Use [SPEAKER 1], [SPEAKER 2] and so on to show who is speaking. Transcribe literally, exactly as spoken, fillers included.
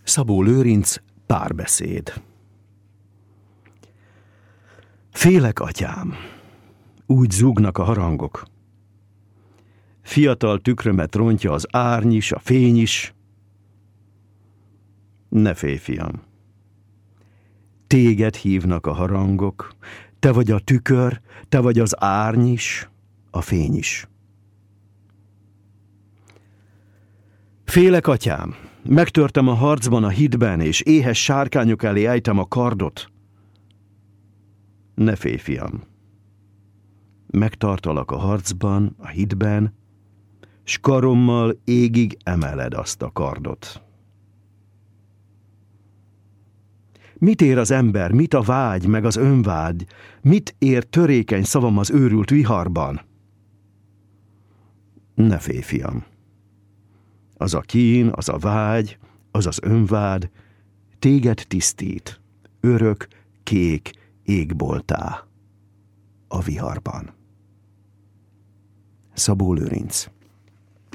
[SPEAKER 1] Szabó Lőrinc, párbeszéd. Félek, atyám, úgy zúgnak a harangok. Fiatal tükrömet rontja az árny is, a fény is. Ne félj, fiam. Téged hívnak a harangok, te vagy a tükör, te vagy az árny is, a fény is. Félek, atyám, megtörtem a harcban a hídben, és éhes sárkányok elé ejtem a kardot. Ne félj, fiam. Megtartalak a harcban, a hídben, s karommal égig emeled azt a kardot. Mit ér az ember, mit a vágy, meg az önvágy, mit ér törékeny szavam az őrült viharban? Ne félj, fiam. Az a kín, az a vágy, az az önvád téged tisztít, örök, kék égboltá a viharban. Szabó Lőrinc.